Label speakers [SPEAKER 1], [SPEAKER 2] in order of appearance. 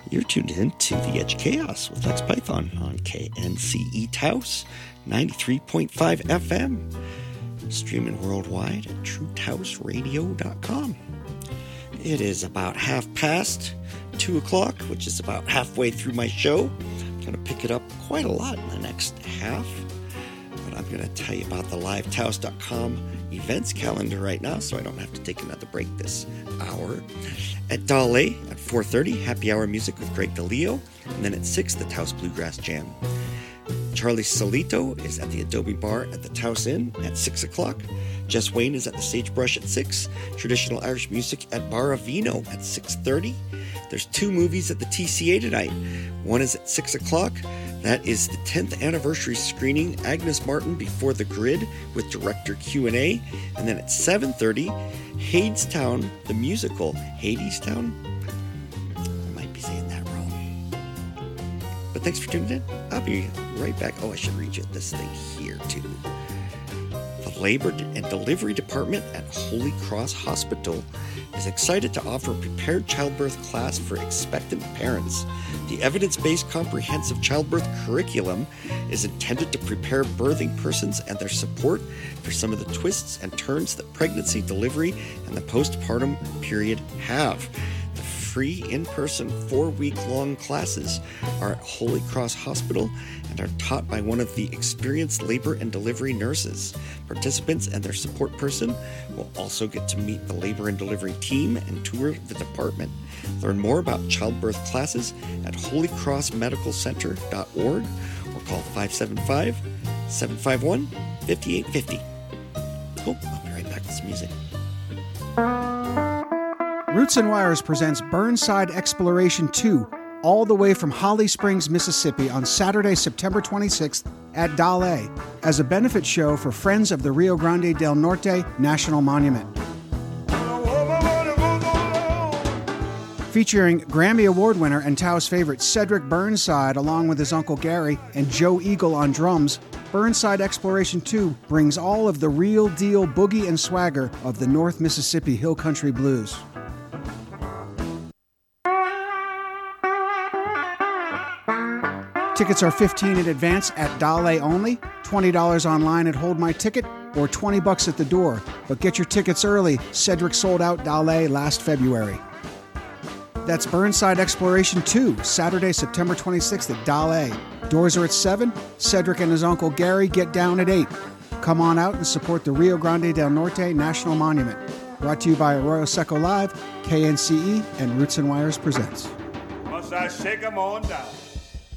[SPEAKER 1] You're tuned in to The Edge of Chaos with Lex Python on KNCE Taos 93.5 FM. Streaming worldwide at TrueTaosRadio.com. It is about 2:30, which is about halfway through my show. I'm going to pick it up quite a lot in the next half. But I'm going to tell you about the LiveTaos.com events calendar right now, so I don't have to take another break this hour. At Dale at 4:30, happy hour music with Greg DeLeo. And then at 6, the Taos Bluegrass Jam. Charlie Solito is at the Adobe Bar at the Taos Inn at 6 o'clock. Jess Wayne is at the Sagebrush at 6. Traditional Irish music at Bar Vino at 6:30. There's 2 movies at the TCA tonight. One is at 6 o'clock. That is the 10th anniversary screening, Agnes Martin Before the Grid with director Q&A. And then at 7:30, Hadestown, the musical. Hadestown? I might be saying that wrong. But thanks for tuning in. I'll be right back. Oh, I should read you this thing here, too. The Labor and Delivery Department at Holy Cross Hospital is excited to offer a prepared childbirth class for expectant parents. The evidence-based comprehensive childbirth curriculum is intended to prepare birthing persons and their support for some of the twists and turns that pregnancy, delivery, and the postpartum period have. The free in-person 4-week-long classes are at Holy Cross Hospital and are taught by one of the experienced labor and delivery nurses. Participants and their support person will also get to meet the labor and delivery team and tour the department. Learn more about childbirth classes at holycrossmedicalcenter.org or call 575-751-5850. Oh, I'll be right back with some music.
[SPEAKER 2] Roots and Wires presents Burnside Exploration 2, all the way from Holly Springs, Mississippi on Saturday, September 26th at Dale, as a benefit show for Friends of the Rio Grande del Norte National Monument. Featuring Grammy Award winner and Taos favorite Cedric Burnside along with his Uncle Gary and Joe Eagle on drums, Burnside Exploration 2 brings all of the real deal boogie and swagger of the North Mississippi Hill Country Blues. Tickets are $15 in advance at Dale only, $20 online at Hold My Ticket, or $20 at the door. But get your tickets early. Cedric sold out Dale last February. That's Burnside Exploration 2, Saturday, September 26th at Dale. Doors are at 7. Cedric and his Uncle Gary get down at 8. Come on out and support the Rio Grande del Norte National Monument. Brought to you by Arroyo Seco Live, KNCE, and Roots and Wires presents.
[SPEAKER 3] Must I shake 'em on down?